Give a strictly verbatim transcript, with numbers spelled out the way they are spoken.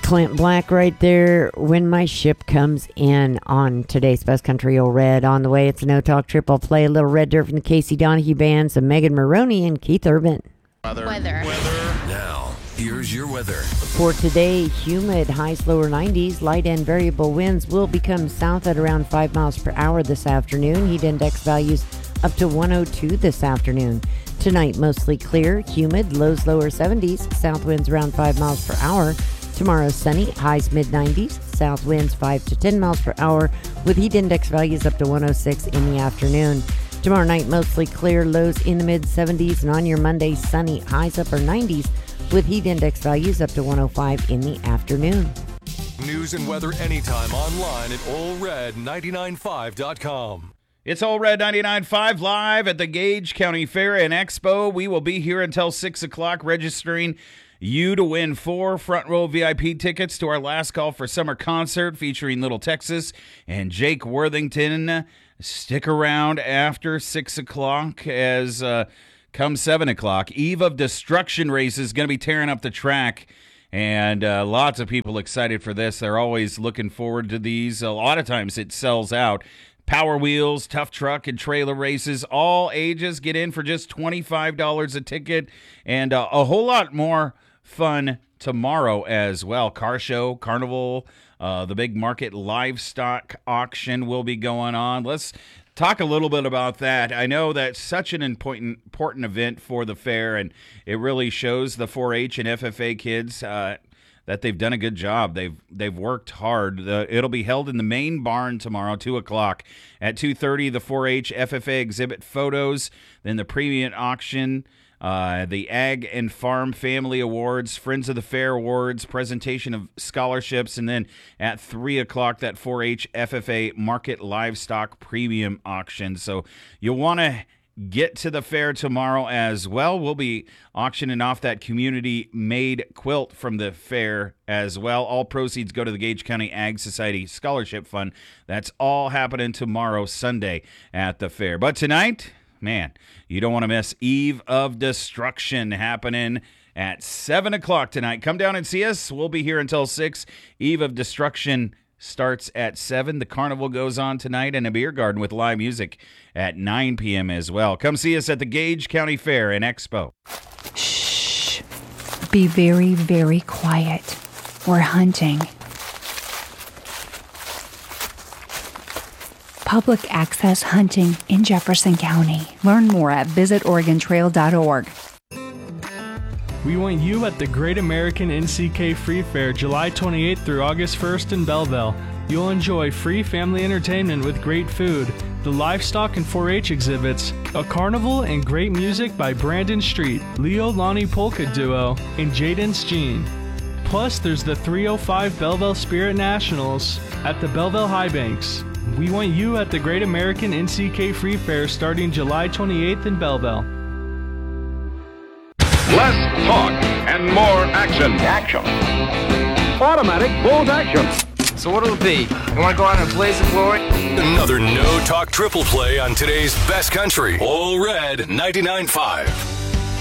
Clint Black right there. When My Ship Comes In on today's Best Country Old Red. On the way, it's a No Talk Triple Play. A little Red Dirt from the Casey Donahue Band. Some Megan Maroney and Keith Urban. Weather. Weather. Weather. Now, here's your weather. For today, humid, highs lower nineties. Light and variable winds will become south at around five miles per hour this afternoon. Heat index values up to one oh two this afternoon. Tonight, mostly clear, humid, lows lower seventies. South winds around five miles per hour. Tomorrow, sunny, highs mid nineties, south winds five to ten miles per hour, with heat index values up to one oh six in the afternoon. Tomorrow night, mostly clear, lows in the mid seventies, and on your Monday, sunny, highs upper nineties, with heat index values up to one oh five in the afternoon. News and weather anytime online at Ole Red ninety-nine five dot com. It's Ole Red ninety-nine point five live at the Gage County Fair and Expo. We will be here until six o'clock registering you to win four front row V I P tickets to our Last Call for Summer concert featuring Little Texas and Jake Worthington. Stick around after six o'clock as uh, come seven o'clock. Eve of Destruction race is going to be tearing up the track, and uh, lots of people excited for this. They're always looking forward to these. A lot of times it sells out. Power Wheels, Tough Truck, and Trailer Races, all ages get in for just twenty-five dollars a ticket, and uh, a whole lot more fun tomorrow as well. Car show, carnival, uh, the big market livestock auction will be going on. Let's talk a little bit about that. I know that's such an important important event for the fair, and it really shows the four H and F F A kids uh, that they've done a good job. They've they've worked hard. The, it'll be held in the main barn tomorrow, two o'clock. At two thirty, the four H F F A exhibit photos, then the premium auction, Uh, the Ag and Farm Family Awards, Friends of the Fair Awards, presentation of scholarships, and then at three o'clock, that four H F F A Market Livestock Premium Auction. So you'll want to get to the fair tomorrow as well. We'll be auctioning off that community-made quilt from the fair as well. All proceeds go to the Gage County Ag Society Scholarship Fund. That's all happening tomorrow, Sunday, at the fair. But tonight, man, you don't want to miss Eve of Destruction happening at seven o'clock tonight. Come down and see us. We'll be here until six. Eve of Destruction starts at seven. The carnival goes on tonight, and a beer garden with live music at nine p.m. as well. Come see us at the Gage County Fair and Expo. Shh. Be very, very quiet. We're hunting. Public access hunting in Jefferson County. Learn more at visit oregon trail dot org. We want you at the Great American N C K Free Fair July twenty-eighth through August first in Belleville. You'll enjoy free family entertainment with great food, the livestock and four H exhibits, a carnival, and great music by Brandon Street, Leo Lonnie Polka Duo, and Jaden's Jean. Plus, there's the three oh five Belleville Spirit Nationals at the Belleville High Banks. We want you at the Great American N C K Free Fair starting July twenty-eighth in Belleville. Less talk and more action. Action. Automatic bolt action. So what'll it be? You want to go out and blaze the glory? Another no-talk triple play on today's Best Country. Ole Red ninety-nine point five.